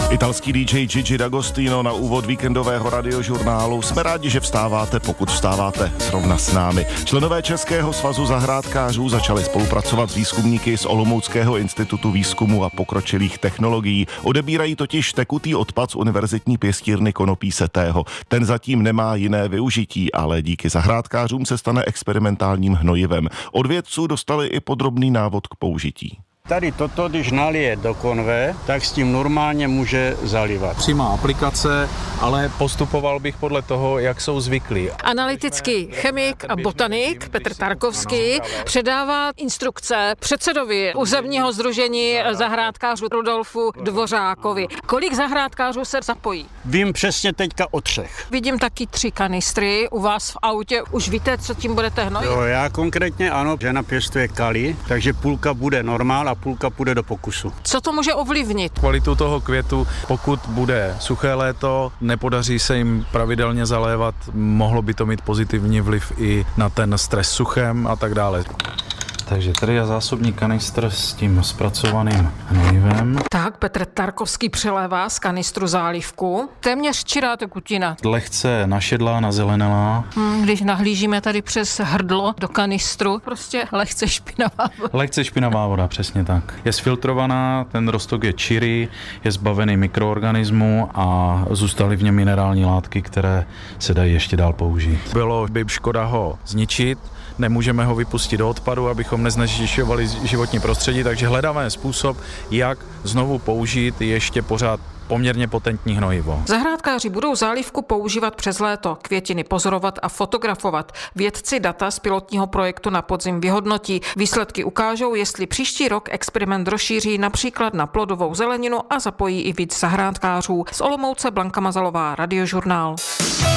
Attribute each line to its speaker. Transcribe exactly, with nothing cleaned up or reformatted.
Speaker 1: Italský dý džej Gigi D'Agostino na úvod víkendového radiožurnálu. Jsme rádi, že vstáváte, pokud vstáváte zrovna s námi. Členové Českého svazu zahrádkářů začali spolupracovat s výzkumníky z Olomouckého institutu výzkumu a pokročilých technologií. Odebírají totiž tekutý odpad z univerzitní pěstírny konopí setého. Ten zatím nemá jiné využití, ale díky zahrádkářům se stane experimentálním hnojivem. Od vědců dostali i podrobný návod k použití.
Speaker 2: Tady toto, když nalije do konve, tak s tím normálně může zalivat.
Speaker 3: Přímá aplikace, ale postupoval bych podle toho, jak jsou zvyklí.
Speaker 4: Analytický chemik a botanik Petr Tarkovský předává instrukce předsedovi územního sdružení zahrádkářů Rudolfu Dvořákovi. Kolik zahrádkářů se zapojí?
Speaker 2: Vím přesně teďka o třech.
Speaker 4: Vidím taky tři kanistry u vás v autě. Už víte, co tím budete hnojit?
Speaker 2: Jo, já konkrétně ano, žena pěstuje kali, takže půlka bude normál a půlka půjde do pokusu.
Speaker 4: Co to může ovlivnit?
Speaker 3: Kvalitu toho květu, pokud bude suché léto, nepodaří se jim pravidelně zalévat, mohlo by to mít pozitivní vliv i na ten stres suchem a tak dále. Takže tady je zásobní kanistr s tím zpracovaným hnojivem.
Speaker 4: Tak, Petr Tarkovský přelévá z kanistru zálivku. Téměř čirá tekutina.
Speaker 3: Lehce našedlá, nazelenalá.
Speaker 4: Hmm, když nahlížíme tady přes hrdlo do kanistru, prostě lehce špinavá voda.
Speaker 3: Lehce špinavá voda, přesně tak. Je sfiltrovaná, ten roztok je čirý, je zbavený mikroorganismů a zůstaly v něm minerální látky, které se dají ještě dál použít. Bylo by škoda ho zničit, nemůžeme ho vypustit do odpadu, abychom neznečišťovali životní prostředí, takže hledáme způsob, jak znovu použít ještě pořád poměrně potentní hnojivo.
Speaker 4: Zahrádkáři budou zálivku používat přes léto, květiny pozorovat a fotografovat. Vědci data z pilotního projektu na podzim vyhodnotí. Výsledky ukážou, jestli příští rok experiment rozšíří například na plodovou zeleninu a zapojí i víc zahrádkářů. Z Olomouce Blanka Mazalová, Radiožurnál.